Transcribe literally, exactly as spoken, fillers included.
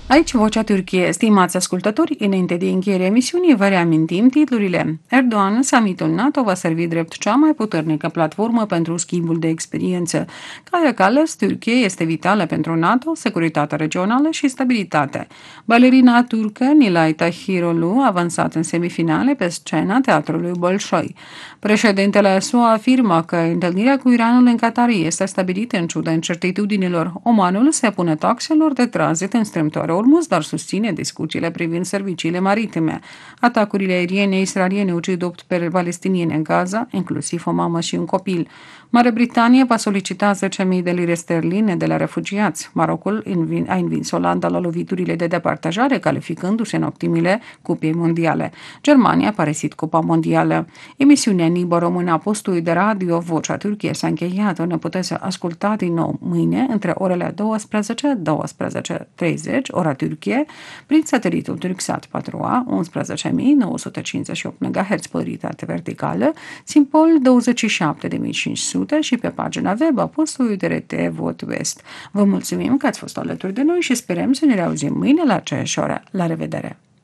Aici Vocea Turciei. Stimați ascultători, înainte de încheierea emisiunii, vă reamintim titlurile. Erdogan, summitul NATO va servi drept cea mai puternică platformă pentru schimbul de experiență. Kaja Kallas, Turcia este vitală pentru NATO, securitatea regională și stabilitate. Balerina turcă Nilay Tahirolu a avansat în semifinale pe scena teatrului Bolshoi. Președintele S U A afirmă că întâlnirea cu Iranul în Qatar este stabilită în ciuda incertitudinilor. Omanul se pune taxelor de tranzit în strâmtoare Ormuz, dar susține discuțiile privind serviciile maritime. Atacurile aeriene israeliene ucid opt palestinieni în Gaza, inclusiv o mamă și un copil. Marea Britanie va solicita zece mii de lire sterline de la refugiați. Marocul a învins Olanda la loviturile de departajare, calificându-se în optimile cupei mondiale. Germania a părăsit Cupa Mondială. Emisiunea Nibo Română a postului de radio Vocea Turciei s-a încheiat. Ne puteți asculta din nou mâine între orele douăsprezece - douăsprezece treizeci, ora Turcie, prin satelitul Turksat patru A, unsprezece mii nouă sute cincizeci și opt megahertz polaritate verticală, simpol douăzeci și șapte de mii cinci sute și pe pagina web a postului de R T Vot West. Vă mulțumim că ați fost alături de noi și sperăm să ne reauzim mâine la aceeași oră. La revedere!